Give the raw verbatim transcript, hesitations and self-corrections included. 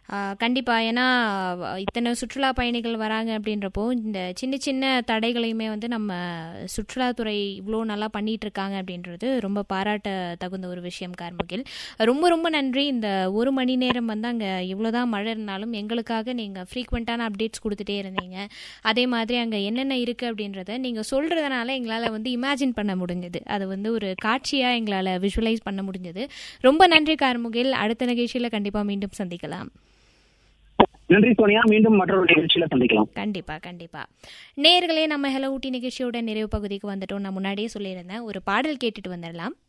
கண்டிப்பாக. ஏன்னா இத்தனை சுற்றுலா பயணிகள் வராங்க அப்படின்றப்போ இந்த சின்ன சின்ன தடைகளையுமே வந்து நம்ம சுற்றுலாத்துறை இவ்வளோ நல்லா பண்ணிட்டு இருக்காங்க அப்படின்றது ரொம்ப பாராட்ட தகுந்த ஒரு விஷயம் கார்முகில். ரொம்ப ரொம்ப நன்றி. இந்த ஒரு மணி நேரம் வந்து அங்கே இவ்வளோதான் மழை இருந்தாலும் எங்களுக்காக நீங்கள் ஃப்ரீக்வெண்ட்டான அப்டேட்ஸ் கொடுத்துட்டே இருந்தீங்க. அதே மாதிரி அங்கே என்னென்ன இருக்குது அப்படின்றத நீங்கள் சொல்கிறதுனால எங்களால் வந்து இமேஜின் பண்ண முடிஞ்சது. அது வந்து ஒரு காட்சியாக எங்களால் விஷுவலைஸ் பண்ண முடிஞ்சது. ரொம்ப நன்றி கார்முகில். அடுத்த நிகழ்ச்சியில் கண்டிப்பாக மீண்டும் சந்திக்கலாம். நன்றி சோனியா. மீண்டும் மற்றொரு நிகழ்ச்சியில சந்திக்கலாம். கண்டிப்பா கண்டிப்பா. நேயர்களே, நம்ம ஹலோ ஊட்டி நிகழ்ச்சியோட நிறைவு பகுதிக்கு வந்துட்டோம். நான் முன்னாடியே சொல்லியிருந்தேன், ஒரு பாடல் கேட்டுட்டு வந்துடலாம்.